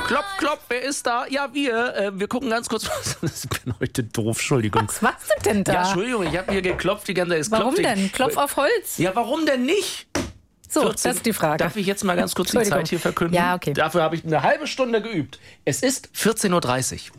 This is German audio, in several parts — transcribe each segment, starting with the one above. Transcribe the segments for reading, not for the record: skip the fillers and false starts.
Klopf, klopf, wer ist da? Ja, wir. Wir gucken ganz kurz. Ich bin heute doof, Entschuldigung. Was machst du denn da? Ja, Entschuldigung, ich habe hier geklopft die ganze Zeit. Warum denn? Klopf auf Holz. Ja, warum denn nicht? So, 14. Das ist die Frage. Darf ich jetzt mal ganz kurz die Zeit hier verkünden? Ja, okay. Dafür habe ich eine halbe Stunde geübt. Es ist 14.30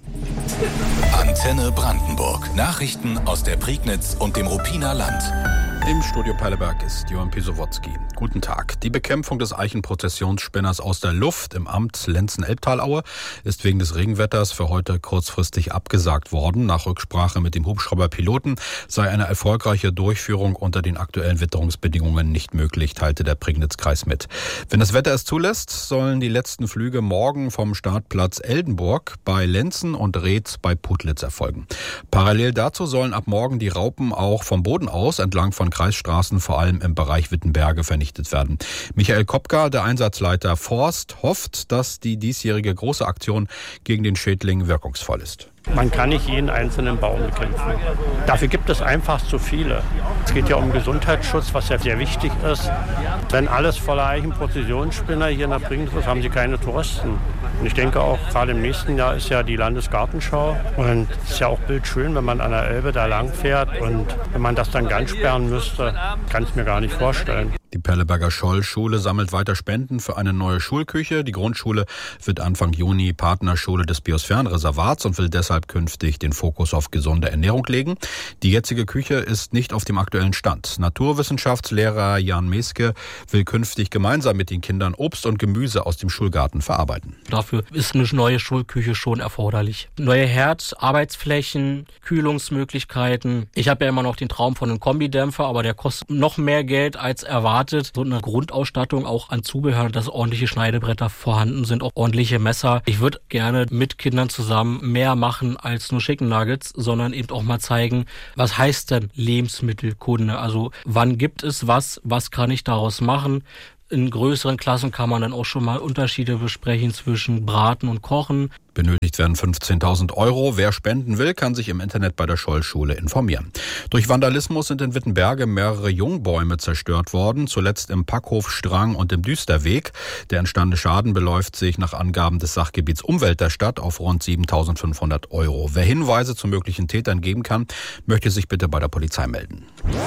Uhr. Antenne Brandenburg. Nachrichten aus der Prignitz und dem Ruppiner Land. Im Studio Perleberg ist Johann Pisowotzki. Guten Tag. Die Bekämpfung des Eichenprozessionsspinners aus der Luft im Amt Lenzen-Elbtalaue ist wegen des Regenwetters für heute kurzfristig abgesagt worden. Nach Rücksprache mit dem Hubschrauberpiloten sei eine erfolgreiche Durchführung unter den aktuellen Witterungsbedingungen nicht möglich, teilte der Prignitz-Kreis mit. Wenn das Wetter es zulässt, sollen die letzten Flüge morgen vom Startplatz Eldenburg bei Lenzen und Reetz bei Putlitz erfolgen. Parallel dazu sollen ab morgen die Raupen auch vom Boden aus entlang von Kreisstraßen, vor allem im Bereich Wittenberge, vernichtet werden. Michael Kopka, der Einsatzleiter Forst, hofft, dass die diesjährige große Aktion gegen den Schädling wirkungsvoll ist. Man kann nicht jeden einzelnen Baum bekämpfen. Dafür gibt es einfach zu viele. Es geht ja um Gesundheitsschutz, was ja sehr wichtig ist. Wenn alles voller Eichenprozessionsspinner hier in der Prignitz ist, haben sie keine Touristen. Und ich denke auch, gerade im nächsten Jahr ist ja die Landesgartenschau. Und es ist ja auch bildschön, wenn man an der Elbe da lang fährt. Und wenn man das dann ganz sperren müsste, kann ich mir gar nicht vorstellen. Die Perleberger Scholl-Schule sammelt weiter Spenden für eine neue Schulküche. Die Grundschule wird Anfang Juni Partnerschule des Biosphärenreservats und will deshalb künftig den Fokus auf gesunde Ernährung legen. Die jetzige Küche ist nicht auf dem aktuellen Stand. Naturwissenschaftslehrer Jan Meske will künftig gemeinsam mit den Kindern Obst und Gemüse aus dem Schulgarten verarbeiten. Dafür ist eine neue Schulküche schon erforderlich. Neue Herd, Arbeitsflächen, Kühlungsmöglichkeiten. Ich habe ja immer noch den Traum von einem Kombidämpfer, aber der kostet noch mehr Geld als erwartet. So eine Grundausstattung auch an Zubehör, dass ordentliche Schneidebretter vorhanden sind, auch ordentliche Messer. Ich würde gerne mit Kindern zusammen mehr machen als nur Chicken Nuggets, sondern eben auch mal zeigen, was heißt denn Lebensmittelkunde? Also wann gibt es was kann ich daraus machen? In größeren Klassen kann man dann auch schon mal Unterschiede besprechen zwischen Braten und Kochen. Benötigt werden 15.000 €. Wer spenden will, kann sich im Internet bei der Scholl-Schule informieren. Durch Vandalismus sind in Wittenberge mehrere Jungbäume zerstört worden, zuletzt im Packhof Strang und im Düsterweg. Der entstandene Schaden beläuft sich nach Angaben des Sachgebiets Umwelt der Stadt auf rund 7.500 €. Wer Hinweise zu möglichen Tätern geben kann, möchte sich bitte bei der Polizei melden.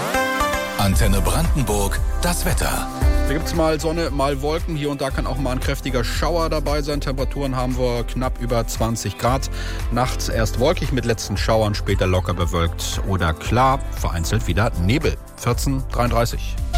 Antenne Brandenburg, das Wetter. Da gibt's mal Sonne, mal Wolken. Hier und da kann auch mal ein kräftiger Schauer dabei sein. Temperaturen haben wir knapp über 20 Grad. Nachts erst wolkig mit letzten Schauern, später locker bewölkt oder klar. Vereinzelt wieder Nebel. 14:33.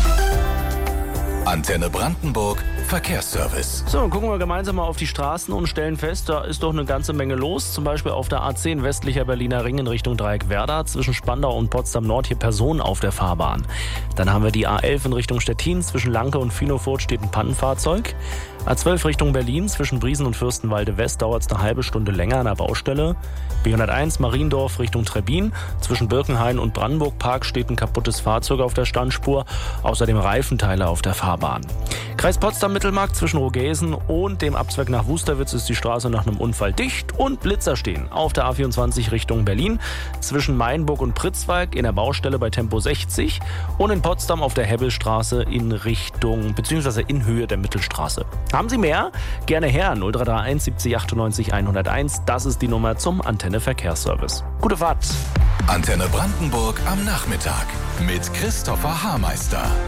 Antenne Brandenburg, Verkehrsservice. So, dann gucken wir gemeinsam mal auf die Straßen und stellen fest, da ist doch eine ganze Menge los. Zum Beispiel auf der A10 westlicher Berliner Ring in Richtung Dreieck Werder. Zwischen Spandau und Potsdam Nord hier Personen auf der Fahrbahn. Dann haben wir die A11 in Richtung Stettin. Zwischen Lanke und Finofurt steht ein Pannenfahrzeug. A12 Richtung Berlin. Zwischen Briesen und Fürstenwalde West dauert es eine halbe Stunde länger an der Baustelle. B101 Mariendorf Richtung Trebbin. Zwischen Birkenhain und Brandenburg-Park steht ein kaputtes Fahrzeug auf der Standspur. Außerdem Reifenteile auf der Fahrbahn. Kreis Potsdam-Mittelmark zwischen Rogesen und dem Abzweig nach Wusterwitz ist die Straße nach einem Unfall dicht und Blitzer stehen. Auf der A24 Richtung Berlin. Zwischen Mainburg und Pritzwalk in der Baustelle bei Tempo 60. Und in Potsdam auf der Hebbelstraße in Richtung, bzw. in Höhe der Mittelstraße. Haben Sie mehr? Gerne her, 0331 70 98 101. Das ist die Nummer zum Antenne Verkehrsservice. Gute Fahrt! Antenne Brandenburg am Nachmittag mit Christopher Haarmeister.